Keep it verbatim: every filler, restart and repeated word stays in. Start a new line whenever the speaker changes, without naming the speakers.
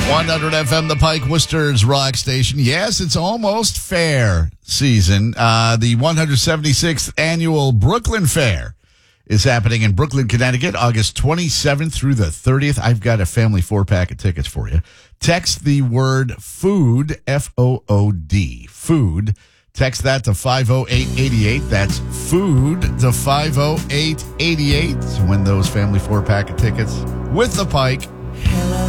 one hundred F M, the Pike Worcester's rock station. Yes, it's almost fair season. Uh, the one hundred seventy-sixth annual Brooklyn Fair is happening in Brooklyn, Connecticut, August twenty-seventh through the thirtieth. I've got a family four-pack of tickets for you. Text the word food, F O O D, food. Text that to five oh eight eight eight. That's food to five oh eight eight eight. Win those family four-pack of tickets with the Pike.